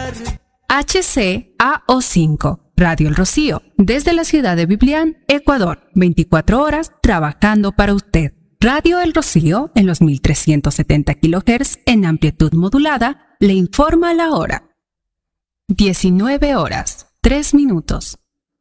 HCAO5, Radio El Rocío, desde la ciudad de Biblián, Ecuador, 24 horas trabajando para usted. Radio El Rocío, en los 1370 kHz en amplitud modulada, le informa la hora. 19 horas, 3 minutos.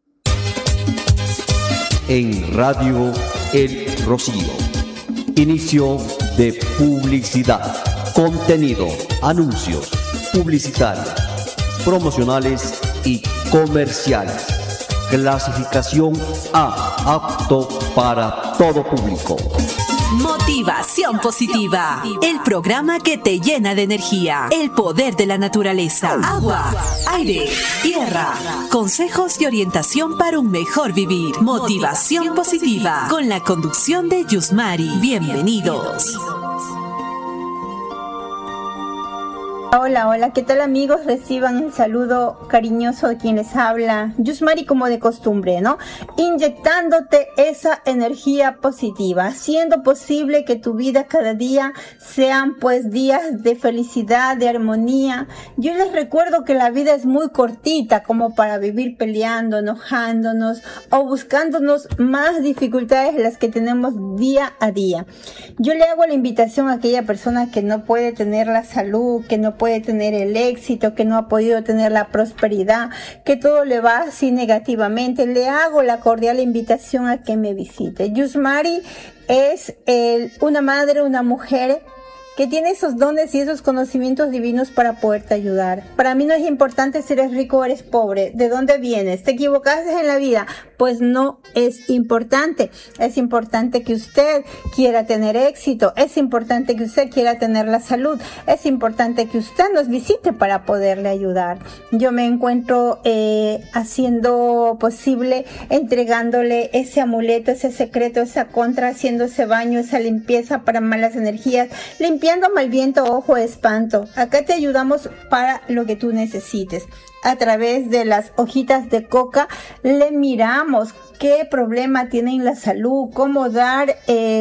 En Radio El Rocío, inicio de publicidad, contenido, anuncios, publicitarios, promocionales y comerciales. Clasificación A, apto para todo público. Motivación Positiva, el programa que te llena de energía, el poder de la naturaleza, agua, aire, tierra, consejos y orientación para un mejor vivir. Motivación Positiva, con la conducción de Yusmari. Bienvenidos. Hola, ¿qué tal amigos? Reciban el saludo cariñoso de quien les habla, Yusmari, como de costumbre, ¿no? Inyectándote esa energía positiva, haciendo posible que tu vida cada día sean pues días de felicidad, de armonía. Yo les recuerdo que la vida es muy cortita como para vivir peleando, enojándonos o buscándonos más dificultades de las que tenemos día a día. Yo le hago la invitación a aquella persona que no puede tener la salud, que no puede tener el éxito, que no ha podido tener la prosperidad, que todo le va así negativamente. Le hago la cordial invitación a que me visite. Yusmari es una madre, una mujer que tiene esos dones y esos conocimientos divinos para poderte ayudar. Para mí no es importante si eres rico o eres pobre, de dónde vienes, te equivocaste en la vida, pues no es importante. Es importante que usted quiera tener éxito, es importante que usted quiera tener la salud, es importante que usted nos visite para poderle ayudar. Yo me encuentro haciendo posible, entregándole ese amuleto, ese secreto, esa contra, haciendo ese baño, esa limpieza para malas energías, limpiando mal viento, ojo, espanto. Acá te ayudamos para lo que tú necesites. A través de las hojitas de coca le miramos qué problema tiene en la salud, cómo dar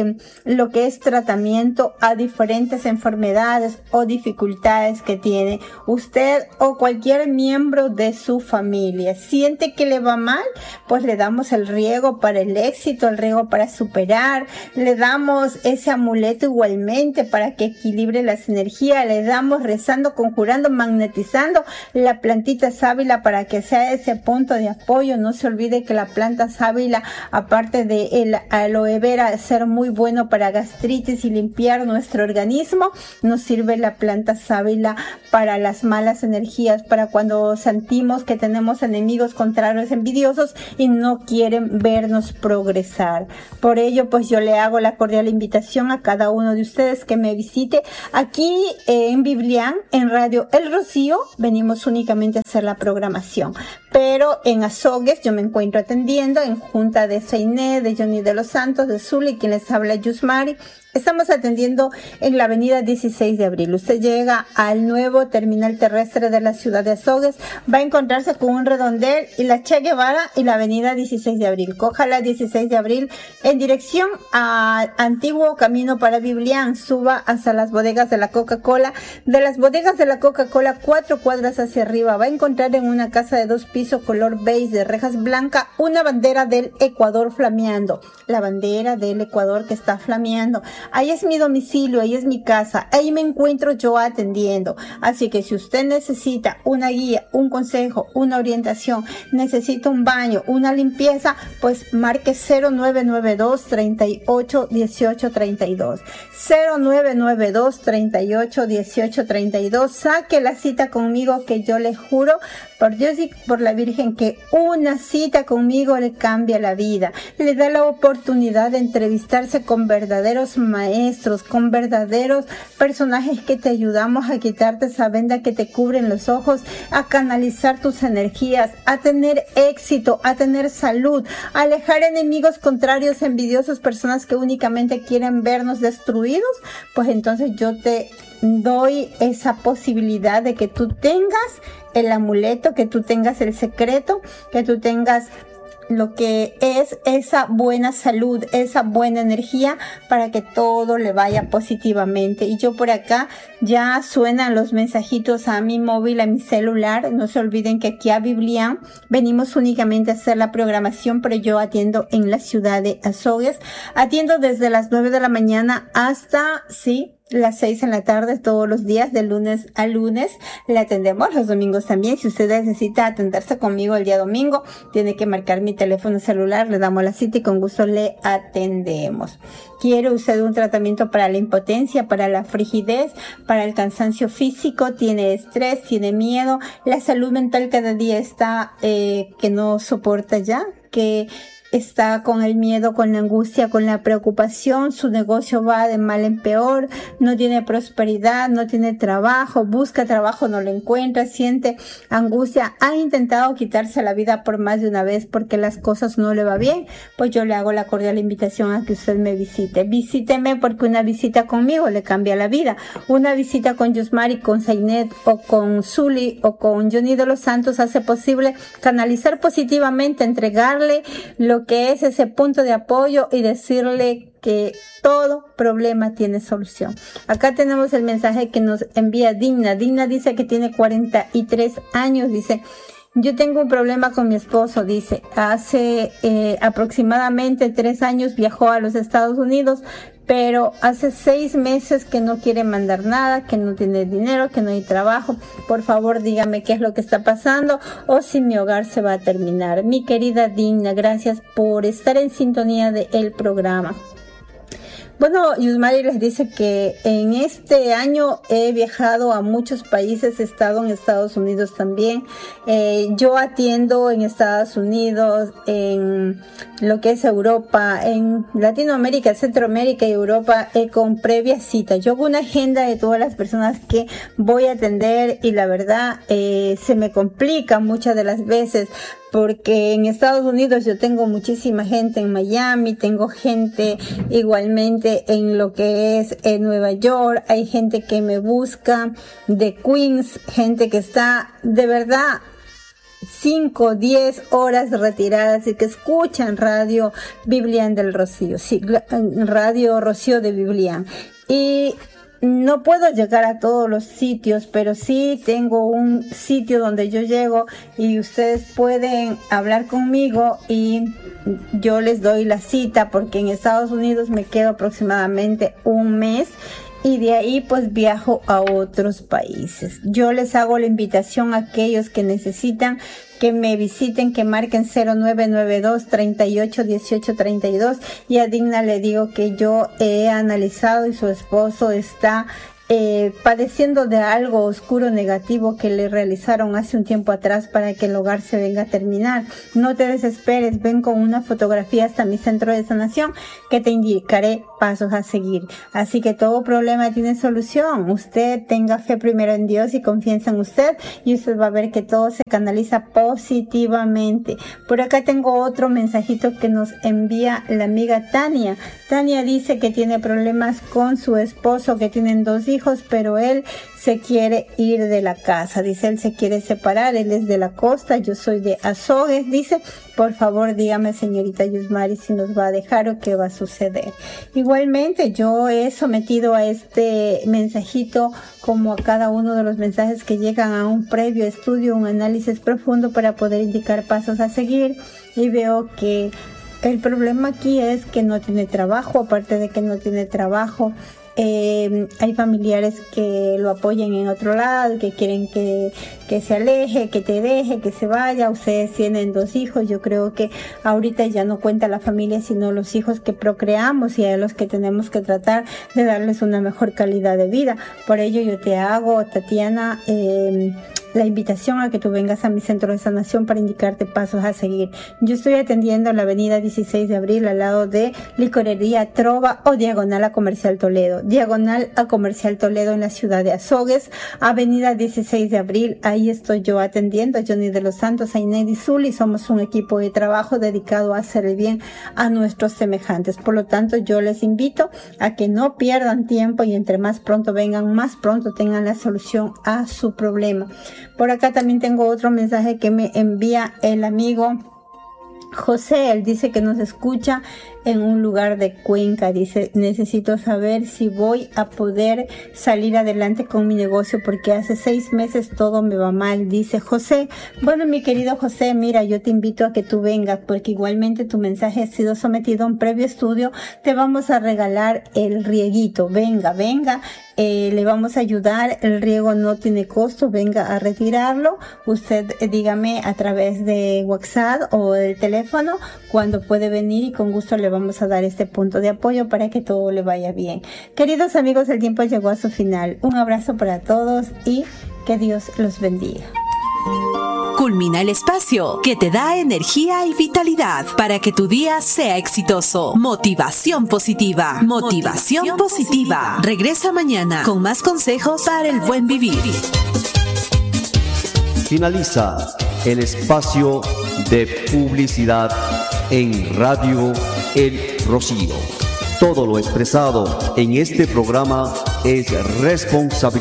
lo que es tratamiento a diferentes enfermedades o dificultades que tiene usted o cualquier miembro de su familia. Siente que le va mal, pues le damos el riego para el éxito, el riego para superar, le damos ese amuleto igualmente para que equilibre las energías, le damos rezando, conjurando, magnetizando la plantita sábila para que sea ese punto de apoyo. No se olvide que la planta sábila, aparte de el aloe vera ser muy bueno para gastritis y limpiar nuestro organismo, nos sirve la planta sábila para las malas energías, para cuando sentimos que tenemos enemigos contrarios, envidiosos y no quieren vernos progresar. Por ello, pues yo le hago la cordial invitación a cada uno de ustedes que me visite aquí en Biblián, en Radio El Rocío. Venimos únicamente a hacer la programación, pero en Azogues yo me encuentro atendiendo en Junta de Seiné, de Johnny de los Santos, de Zuli, quien les habla, Yusmari. Estamos atendiendo en la avenida 16 de abril. Usted llega al nuevo terminal terrestre de la ciudad de Azogues, va a encontrarse con un redondel y la Che Guevara y la avenida 16 de abril. Coja la 16 de abril en dirección al antiguo camino para Biblián, suba hasta las bodegas de la Coca-Cola. De las bodegas de la Coca-Cola, 4 cuadras hacia arriba, va a encontrar en una casa de 2 pisos color beige de rejas blancas una bandera del Ecuador flameando. La bandera del Ecuador que está flameando. Ahí es mi domicilio, ahí es mi casa, ahí me encuentro yo atendiendo. Así que si usted necesita una guía, un consejo, una orientación, necesita un baño, una limpieza, pues marque 0992 38 18 32. 0992 38 18 32. Saque la cita conmigo, que yo le juro por Dios y por la Virgen que una cita conmigo le cambia la vida. Le da la oportunidad de entrevistarse con verdaderos maestros, con verdaderos personajes que te ayudamos a quitarte esa venda que te cubre en los ojos, a canalizar tus energías, a tener éxito, a tener salud, a alejar enemigos contrarios, envidiosos, personas que únicamente quieren vernos destruidos. Pues entonces yo te doy esa posibilidad de que tú tengas el amuleto, que tú tengas el secreto, que tú tengas lo que es esa buena salud, esa buena energía para que todo le vaya positivamente. Y yo por acá ya suenan los mensajitos a mi móvil, a mi celular. No se olviden que aquí a Biblian venimos únicamente a hacer la programación, pero yo atiendo en la ciudad de Azogues. Atiendo desde las 9 de la mañana hasta, las 6 en la tarde todos los días, de lunes a lunes. Le atendemos los domingos también. Si usted necesita atenderse conmigo el día domingo, tiene que marcar mi teléfono celular, le damos la cita y con gusto le atendemos. ¿Quiere usted un tratamiento para la impotencia, para la frigidez, para el cansancio físico? ¿Tiene estrés? ¿Tiene miedo? La salud mental cada día está que no soporta ya, que está con el miedo, con la angustia, con la preocupación, su negocio va de mal en peor, no tiene prosperidad, no tiene trabajo, busca trabajo, no lo encuentra, siente angustia, ha intentado quitarse la vida por más de una vez porque las cosas no le va bien, pues yo le hago la cordial invitación a que usted me visite. Visíteme porque una visita conmigo le cambia la vida. Una visita con Yusmari, con Zainet o con Zuli o con Johnny de los Santos hace posible canalizar positivamente, entregarle lo que es ese punto de apoyo y decirle que todo problema tiene solución. Acá tenemos el mensaje que nos envía Digna. Digna dice que tiene 43 años, dice: yo tengo un problema con mi esposo, dice. Hace aproximadamente 3 años viajó a los Estados Unidos, pero hace 6 meses que no quiere mandar nada, que no tiene dinero, que no hay trabajo. Por favor, dígame qué es lo que está pasando o si mi hogar se va a terminar. Mi querida Digna, gracias por estar en sintonía del programa. Bueno, Yusmari les dice que en este año he viajado a muchos países, he estado en Estados Unidos también. Yo atiendo en Estados Unidos, en lo que es Europa, en Latinoamérica, Centroamérica y Europa, con previa cita. Yo hago una agenda de todas las personas que voy a atender y la verdad se me complica muchas de las veces, porque en Estados Unidos yo tengo muchísima gente en Miami, tengo gente igualmente en lo que es en Nueva York, hay gente que me busca de Queens, gente que está de verdad 5, 10 horas retiradas y que escuchan Radio Biblian del Rocío, Radio Rocío de Biblian. Y no puedo llegar a todos los sitios, pero sí tengo un sitio donde yo llego y ustedes pueden hablar conmigo y yo les doy la cita, porque en Estados Unidos me quedo aproximadamente un mes y de ahí pues viajo a otros países. Yo les hago la invitación a aquellos que necesitan que me visiten, que marquen 0992 38 18 32 y a Digna le digo que yo he analizado y su esposo está padeciendo de algo oscuro negativo que le realizaron hace un tiempo atrás para que el hogar se venga a terminar. No te desesperes, ven con una fotografía hasta mi centro de sanación que te indicaré pasos a seguir. Así que todo problema tiene solución. Usted tenga fe primero en Dios y confianza en usted y usted va a ver que todo se canaliza positivamente. Por acá tengo otro mensajito que nos envía la amiga Tania. Tania dice que tiene problemas con su esposo, que tienen 2 hijos, pero él se quiere ir de la casa. Dice, él se quiere separar, él es de la costa, yo soy de Azogues. Dice, por favor, dígame, señorita Yusmari, si nos va a dejar o qué va a suceder. Igualmente, yo he sometido a este mensajito, como a cada uno de los mensajes que llegan, a un previo estudio, un análisis profundo para poder indicar pasos a seguir, y veo que el problema aquí es que no tiene trabajo. Aparte de que no tiene trabajo, hay familiares que lo apoyan en otro lado, que quieren que se aleje, que te deje, que se vaya. Ustedes tienen 2 hijos. Yo creo que ahorita ya no cuenta la familia, sino los hijos que procreamos y a los que tenemos que tratar de darles una mejor calidad de vida. Por ello yo te hago, Tatiana, la invitación a que tú vengas a mi centro de sanación para indicarte pasos a seguir. Yo estoy atendiendo en la avenida 16 de abril, al lado de Licorería Trova, o diagonal a Comercial Toledo. Diagonal a Comercial Toledo en la ciudad de Azogues, avenida 16 de abril. Ahí estoy yo atendiendo, Johnny de los Santos, a Inedi Zuli. Somos un equipo de trabajo dedicado a hacer el bien a nuestros semejantes. Por lo tanto, yo les invito a que no pierdan tiempo y entre más pronto vengan, más pronto tengan la solución a su problema. Por acá también tengo otro mensaje que me envía el amigo José, él dice que nos escucha en un lugar de Cuenca. Dice, necesito saber si voy a poder salir adelante con mi negocio porque hace 6 meses todo me va mal. Dice José, bueno, mi querido José, mira, yo te invito a que tú vengas porque igualmente tu mensaje ha sido sometido a un previo estudio. Te vamos a regalar el rieguito. Venga, le vamos a ayudar. El riego no tiene costo. Venga a retirarlo. Usted dígame a través de WhatsApp o del teléfono cuando puede venir y con gusto le vamos a dar este punto de apoyo para que todo le vaya bien. Queridos amigos, el tiempo llegó a su final. Un abrazo para todos y que Dios los bendiga. Culmina el espacio que te da energía y vitalidad para que tu día sea exitoso. Motivación positiva. Motivación positiva. Regresa mañana con más consejos para el buen vivir. Finaliza el espacio de publicidad en Radio El Rocío. Todo lo expresado en este programa es responsabilidad